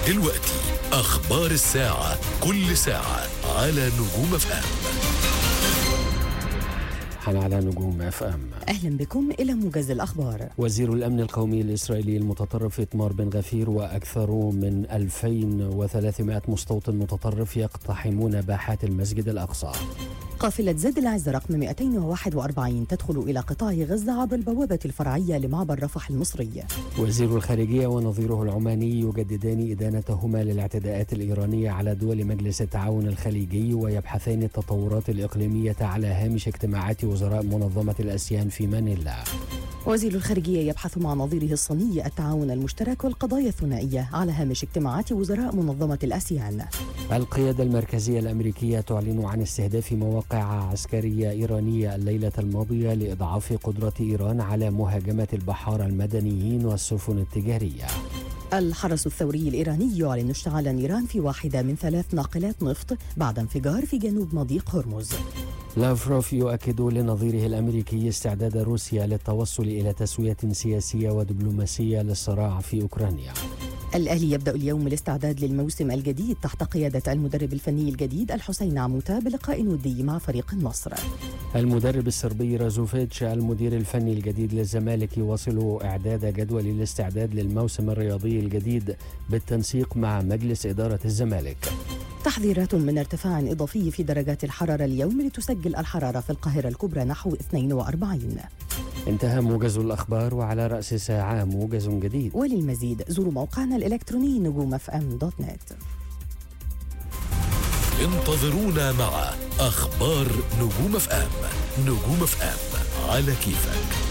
دلوقتي أخبار الساعة، كل ساعة على نجوم FM. على نجوم FM. أهلا بكم إلى موجز الأخبار. وزير الأمن القومي الإسرائيلي المتطرف إتمار بن غفير وأكثر من 2300 مستوطن متطرف يقتحمون باحات المسجد الأقصى. قافلة زد العز رقم 241 تدخل إلى قطاع غزة عبر البوابة الفرعية لمعبر رفح المصري. وزير الخارجية ونظيره العماني يجددان إدانتهما للاعتداءات الإيرانية على دول مجلس التعاون الخليجي، ويبحثان التطورات الإقليمية على هامش اجتماعات وزراء منظمة الآسيان في مانيلا. وزير الخارجية يبحث مع نظيره الصيني التعاون المشترك والقضايا الثنائية على هامش اجتماعات وزراء منظمة الآسيان. القيادة المركزية الأمريكية تعلن عن استهداف مواقع عسكرية إيرانية الليلة الماضية لإضعاف قدرة إيران على مهاجمة البحارة المدنيين والسفن التجارية. الحرس الثوري الإيراني يعلن اشتعال نيران في واحدة من 3 ناقلات نفط بعد انفجار في جنوب مضيق هرمز. لافروف يؤكد لنظيره الأمريكي استعداد روسيا للتوصل إلى تسوية سياسية ودبلوماسية للصراع في أوكرانيا. الأهلي يبدأ اليوم الاستعداد للموسم الجديد تحت قيادة المدرب الفني الجديد الحسين عموتة بلقاء ودي مع فريق النصر. المدرب الصربي رازوفيتش المدير الفني الجديد للزمالك يواصل إعداد جدول الاستعداد للموسم الرياضي الجديد بالتنسيق مع مجلس إدارة الزمالك. تحذيرات من ارتفاع إضافي في درجات الحرارة اليوم لتسجل الحرارة في القاهرة الكبرى نحو 42. انتهى موجز الأخبار، وعلى رأس ساعة موجز جديد. وللمزيد زوروا موقعنا الإلكتروني نجومfm.net. انتظرونا مع أخبار نجوم FM. نجوم FM على كيفك.